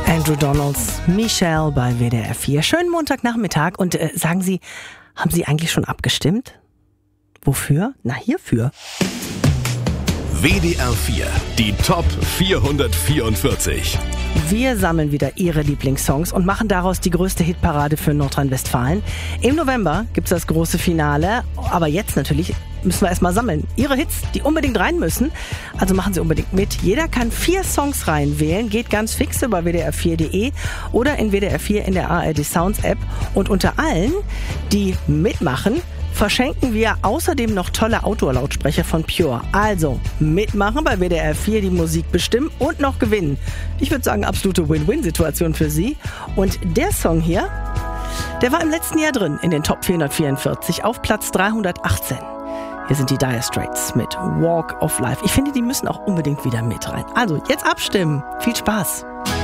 Andrew Donalds, Michelle bei WDR 4. Schönen Montagnachmittag und sagen Sie, haben Sie eigentlich schon abgestimmt? Wofür? Na, hierfür. WDR 4, die Top 444. Wir sammeln wieder Ihre Lieblingssongs und machen daraus die größte Hitparade für Nordrhein-Westfalen. Im November gibt's das große Finale, aber jetzt natürlich müssen wir erstmal sammeln. Ihre Hits, die unbedingt rein müssen, also machen Sie unbedingt mit. Jeder kann 4 Songs reinwählen, geht ganz fix über wdr4.de oder in WDR 4 in der ARD Sounds App. Und unter allen, die mitmachen, verschenken wir außerdem noch tolle Outdoor-Lautsprecher von Pure. Also mitmachen bei WDR 4, die Musik bestimmen und noch gewinnen. Ich würde sagen, absolute Win-Win-Situation für Sie. Und der Song hier, der war im letzten Jahr drin in den Top 444 auf Platz 318. Hier sind die Dire Straits mit Walk of Life. Ich finde, die müssen auch unbedingt wieder mit rein. Also jetzt abstimmen. Viel Spaß.